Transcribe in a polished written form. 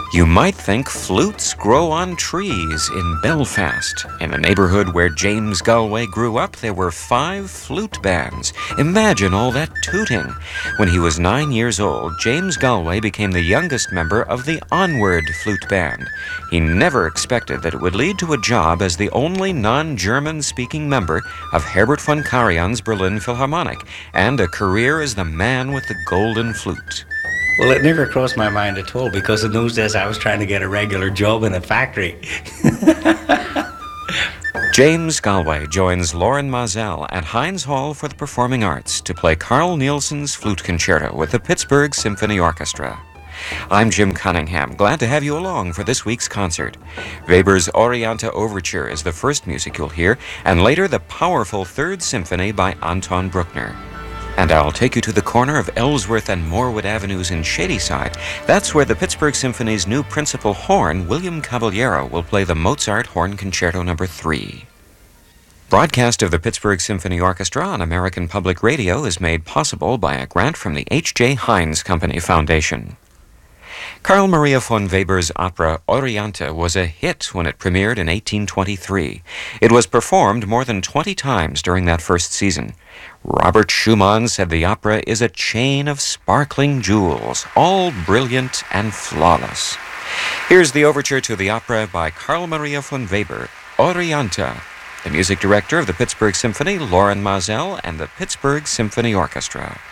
You might think flutes grow on trees in Belfast. In the neighborhood where James Galway grew up, there were 5 flute bands. Imagine all that tooting. When he was 9 years old, James Galway became the youngest member of the Onward Flute Band. He never expected that it would lead to a job as the only non-German-speaking member of Herbert von Karajan's Berlin Philharmonic, and a career as the man with the golden flute. Well, it never crossed my mind at all, because in those days I was trying to get a regular job in a factory. James Galway joins Loren Mazel at Heinz Hall for the Performing Arts to play Carl Nielsen's Flute Concerto with the Pittsburgh Symphony Orchestra. I'm Jim Cunningham, glad to have you along for this week's concert. Weber's Orienta Overture is the first music you'll hear, and later the powerful Third Symphony by Anton Bruckner. And I'll take you to the corner of Ellsworth and Morewood Avenues in Shadyside. That's where the Pittsburgh Symphony's new principal horn, William Caballero, will play the Mozart Horn Concerto No. 3. Broadcast of the Pittsburgh Symphony Orchestra on American Public Radio is made possible by a grant from the H.J. Heinz Company Foundation. Carl Maria von Weber's opera Orienta was a hit when it premiered in 1823. It was performed more than 20 times during that first season. Robert Schumann said the opera is a chain of sparkling jewels, all brilliant and flawless. Here's the overture to the opera by Carl Maria von Weber, Orienta. The music director of the Pittsburgh Symphony, Loren Mazel, and the Pittsburgh Symphony Orchestra.